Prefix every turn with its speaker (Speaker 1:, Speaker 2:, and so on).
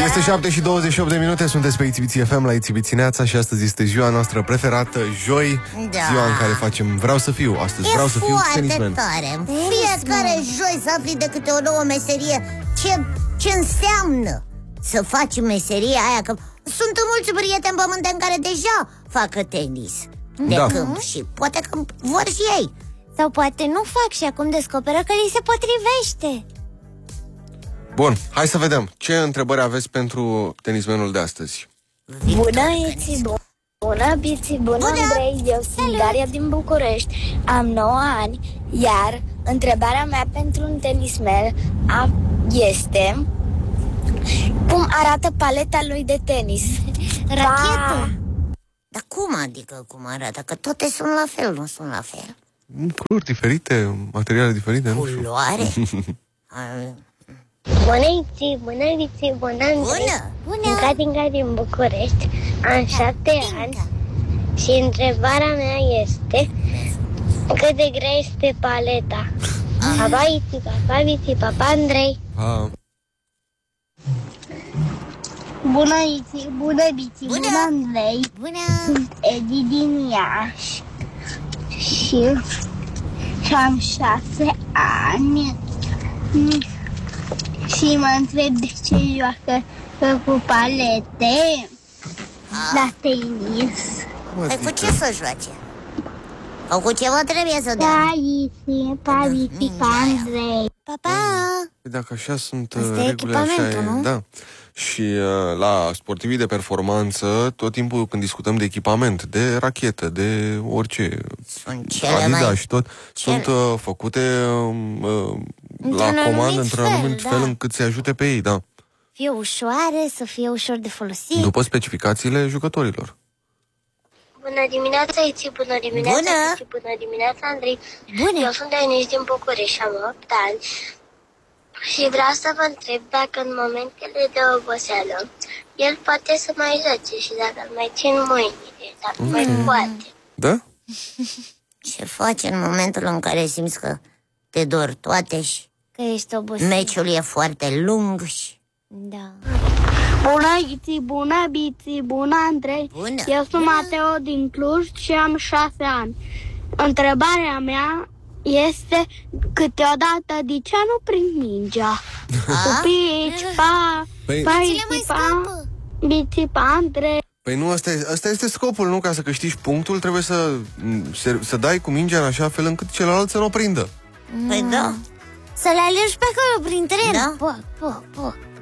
Speaker 1: Este 7 și 28 de minute, sunteți pe Itzibiții FM la Itzibițineața și astăzi este ziua noastră preferată, joi, ziua în care facem Vreau să fiu. Astăzi vreau să fiu tenisman.
Speaker 2: Tare. În fiecare joi să afli de câte o nouă meserie. Ce înseamnă să faci meseria aia, că sunt mulți prieteni pământeni care deja fac tenis de câmp și poate că vor și ei.
Speaker 3: Sau poate nu fac și acum descoperă că li se potrivește.
Speaker 1: Bun, hai să vedem. Ce întrebări aveți pentru tenismenul de astăzi?
Speaker 4: Bună, Iți, bună, Biți, bună, Andrei. Eu sunt Daria din București, am 9 ani, iar întrebarea mea pentru un tenismen este: cum arată paleta lui de tenis?
Speaker 3: Rachetă.
Speaker 2: Dar cum adică cum arată? Că toate sunt la fel, nu sunt la fel.
Speaker 1: Culori diferite, materiale diferite, nu știu.
Speaker 2: Culoare?
Speaker 4: Bună, Iți, bună, Biți, bună, Andrei.
Speaker 2: Bună.
Speaker 4: Catinca din București, am 7 ani și întrebarea mea este: cât de grea este paleta? Papa, Iți, papa, Biți, papa, Andrei. Bună, Iți, bună, Biți, bună, Andrei.
Speaker 2: Bună.
Speaker 4: Sunt Edi din Iași și am 6 ani și mă întreb de ce joacă cu palete la tenis.
Speaker 2: Păi cu ce să joace? Sau cu ceva trebuie să dea?
Speaker 4: Da, Iți, pa, Biți, pa, Andrei.
Speaker 3: Pa!
Speaker 1: Păi dacă așa sunt
Speaker 3: Asta e
Speaker 1: regulile, așa e,
Speaker 3: echipamentul, nu?
Speaker 1: da. Și la sportivii de performanță, tot timpul când discutăm de echipament, de rachetă, de orice, Adidas și tot, sunt făcute la comandă într-un anumit fel încât să ajute pe ei, da.
Speaker 3: Fie ușoare, să fie ușor de folosit.
Speaker 1: După specificațiile jucătorilor.
Speaker 4: Bună dimineața, Iți, bună dimineața,
Speaker 2: Bună!
Speaker 4: Iți, bună dimineața, Andrei.
Speaker 3: Bună!
Speaker 4: Eu sunt Denis din București și am 8 ani și vreau să vă întreb dacă în momentele de oboseală el poate să mai joace și dacă îl mai țin mâinile, dacă mai poate.
Speaker 1: Da?
Speaker 2: Ce faci în momentul în care simți că te dor toate și
Speaker 3: Că ești obosit.
Speaker 2: meciul e foarte lung și...
Speaker 3: Da.
Speaker 4: Bună, Iți, bună, Biți, bună, Andrei.
Speaker 2: Bună.
Speaker 4: Eu sunt Mateo din Cluj și am 6 ani. Întrebarea mea este câteodată de ce nu prind mingea? Pupici, pa,
Speaker 1: Păi-
Speaker 4: Iți, pa, Biți, pa, Andrei.
Speaker 1: Păi nu, asta este scopul, nu? Ca să câștigi punctul, trebuie să dai cu mingea în așa fel încât celălalt să nu o prindă.
Speaker 2: Păi da.
Speaker 3: Să le alegi pe acolo printre ele.
Speaker 2: Da.
Speaker 3: Po.